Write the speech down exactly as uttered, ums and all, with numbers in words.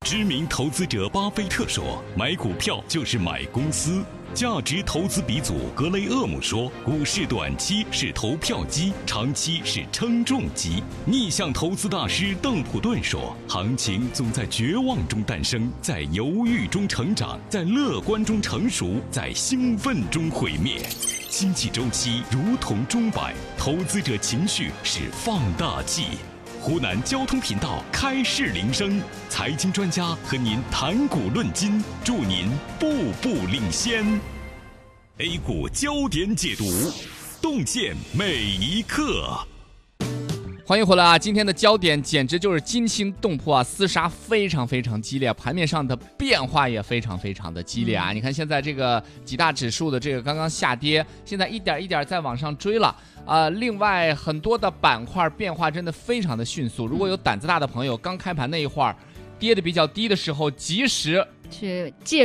知名投资者巴菲特说，买股票就是买公司。价值投资鼻祖格雷厄姆说，股市短期是投票机，长期是称重机。逆向投资大师邓普顿说，行情总在绝望中诞生，在犹豫中成长，在乐观中成熟，在兴奋中毁灭。经济周期如同钟摆，投资者情绪是放大器。湖南交通频道开市铃声，财经专家和您谈股论金，祝您步步领先。A 股焦点解读，洞见每一刻。 欢迎回来啊！今天的焦点简直就是惊心动魄啊，厮杀非常非常激烈，盘面上的变化也非常非常的激烈啊！你看现在这个几大指数的这个刚刚下跌，现在一点一点在往上追了啊、呃！另外很多的板块变化真的非常的迅速，如果有胆子大的朋友，刚开盘那一会儿跌的比较低的时候，及时去介